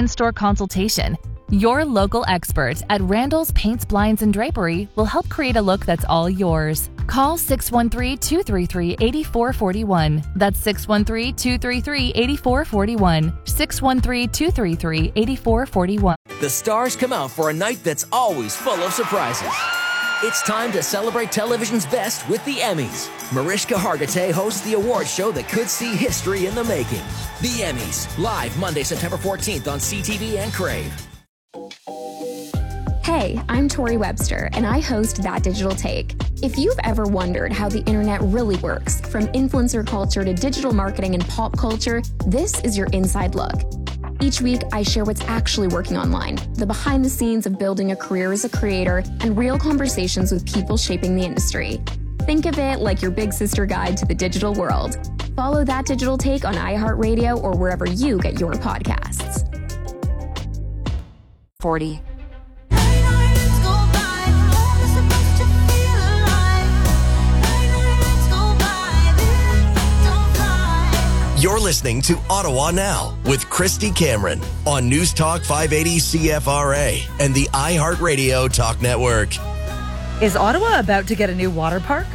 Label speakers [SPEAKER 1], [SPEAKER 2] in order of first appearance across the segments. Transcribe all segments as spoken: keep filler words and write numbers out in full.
[SPEAKER 1] in-store consultation. Your local expert at Randall's Paints, Blinds, and Drapery will help create a look that's all yours. Call six one three, two three three, eight four four one. That's six one three, two three three, eight four four one. six one three, two three three, eight four four one.
[SPEAKER 2] The stars come out for a night that's always full of surprises. It's time to celebrate television's best with the Emmys. Mariska Hargitay hosts the award show that could see history in the making. The Emmys, live Monday, September fourteenth on C T V and Crave.
[SPEAKER 3] Hey, I'm Tori Webster, and I host That Digital Take. If you've ever wondered how the internet really works, from influencer culture to digital marketing and pop culture, this is your inside look. Each week, I share what's actually working online, the behind the scenes of building a career as a creator, and real conversations with people shaping the industry. Think of it like your big sister guide to the digital world. Follow That Digital Take on iHeartRadio or wherever you get your podcasts.
[SPEAKER 4] forty.
[SPEAKER 5] You're listening to Ottawa Now with Christy Cameron on News Talk five eighty C F R A and the iHeartRadio Talk Network.
[SPEAKER 6] Is Ottawa about to get a new water park?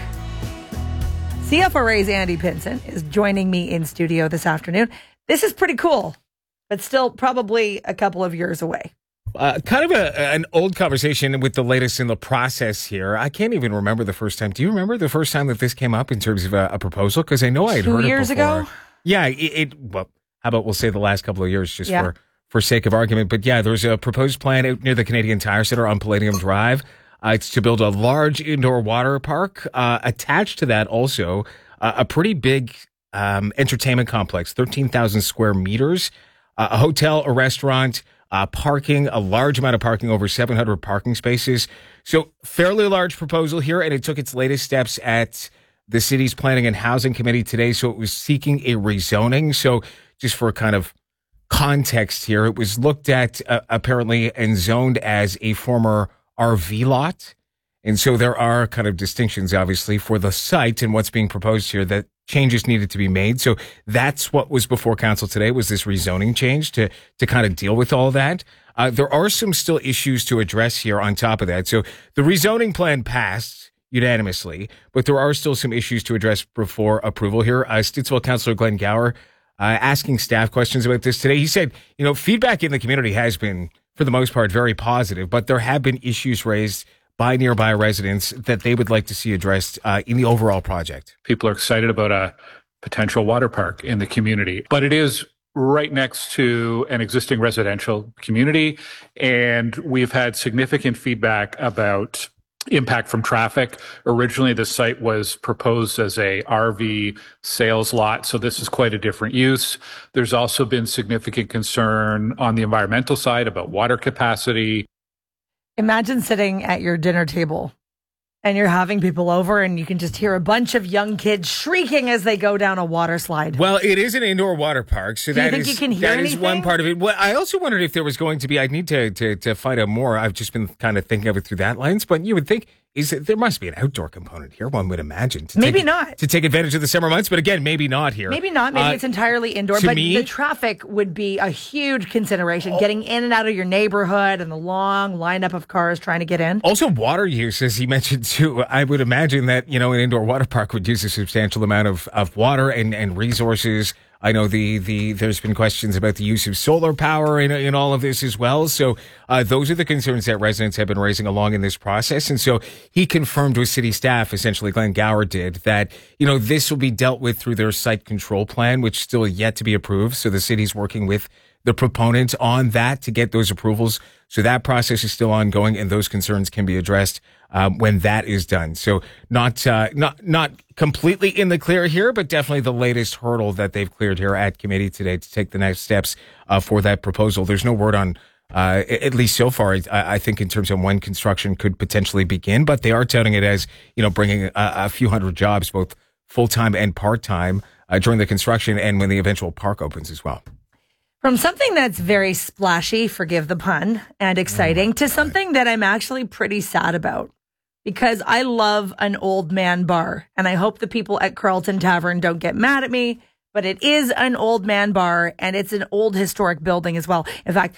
[SPEAKER 6] C F R A's Andy Pinson is joining me in studio this afternoon. This is pretty cool, but still probably a couple of years away.
[SPEAKER 7] Uh, kind of a, an old conversation with the latest in the process here. I can't even remember the first time. Do you remember the first time that this came up in terms of a, a proposal? Because I know I had
[SPEAKER 6] Two
[SPEAKER 7] heard
[SPEAKER 6] years
[SPEAKER 7] it before.
[SPEAKER 6] ago?
[SPEAKER 7] Yeah, it, it. Well, how about we'll say the last couple of years, just
[SPEAKER 6] Yeah.
[SPEAKER 7] for for sake of argument. But yeah, there's a proposed plan out near the Canadian Tire Centre on Palladium Drive. Uh, it's to build a large indoor water park. Uh, attached to that, also uh, a pretty big um, entertainment complex, thirteen thousand square meters, uh, a hotel, a restaurant, uh, parking, a large amount of parking, over seven hundred parking spaces. So fairly large proposal here, and it took its latest steps at the city's Planning and Housing Committee today. So it was seeking a rezoning. So just for kind of context here, it was looked at uh, apparently and zoned as a former R V lot. And so there are kind of distinctions, obviously, for the site and what's being proposed here, that changes needed to be made. So that's what was before council today, was this rezoning change to, to kind of deal with all that. Uh, there are some still issues to address here on top of that. So the rezoning plan passed unanimously, but there are still some issues to address before approval here. Uh, Stittsville Councillor Glenn Gower uh, asking staff questions about this today. He said, you know, feedback in the community has been, for the most part, very positive, but there have been issues raised by nearby residents that they would like to see addressed uh, in the overall project.
[SPEAKER 8] People are excited about a potential water park in the community, but it is right next to an existing residential community, and we've had significant feedback about impact from traffic. Originally, the site was proposed as a R V sales lot, so this is quite a different use. There's also been significant concern on the environmental side about water capacity.
[SPEAKER 6] Imagine sitting at your dinner table and you're having people over and you can just hear a bunch of young kids shrieking as they go down a water slide.
[SPEAKER 7] Well, it is an indoor water park, so
[SPEAKER 6] Do you
[SPEAKER 7] that
[SPEAKER 6] think
[SPEAKER 7] is
[SPEAKER 6] you can hear
[SPEAKER 7] that is
[SPEAKER 6] anything?
[SPEAKER 7] one part of it. Well, I also wondered if there was going to be. I need to, to to find out more. I've just been kind of thinking of it through that lens, but you would think is that there must be an outdoor component here. One would imagine. To
[SPEAKER 6] Maybe
[SPEAKER 7] take,
[SPEAKER 6] not.
[SPEAKER 7] to take advantage of the summer months, but again, maybe not here.
[SPEAKER 6] Maybe not. Maybe
[SPEAKER 7] Uh,
[SPEAKER 6] it's entirely indoor.
[SPEAKER 7] to
[SPEAKER 6] But
[SPEAKER 7] me-
[SPEAKER 6] the traffic would be a huge consideration. Getting in and out of your neighborhood and the long lineup of cars trying to get in.
[SPEAKER 7] Also, water use, as he mentioned too. I would imagine that, you know, an indoor water park would use a substantial amount of, of water and, and resources. I know the, the there's been questions about the use of solar power in, in all of this as well. So uh, those are the concerns that residents have been raising along in this process. And so he confirmed with city staff, essentially Glenn Gower did, that, you know, this will be dealt with through their site control plan, which is still yet to be approved. So the city's working with the proponent on that to get those approvals. So that process is still ongoing, and those concerns can be addressed um, when that is done. So not uh, not not completely in the clear here, but definitely the latest hurdle that they've cleared here at committee today to take the next steps uh, for that proposal. There's no word on, uh, at least so far, I, I think, in terms of when construction could potentially begin, but they are touting it as, you know, bringing a, a few hundred jobs, both full-time and part-time, uh, during the construction and when the eventual park opens as well.
[SPEAKER 6] From something that's very splashy, forgive the pun, and exciting, to something that I'm actually pretty sad about, because I love an old man bar, and I hope the people at Carlton Tavern don't get mad at me, but it is an old man bar, and it's an old historic building as well. In fact,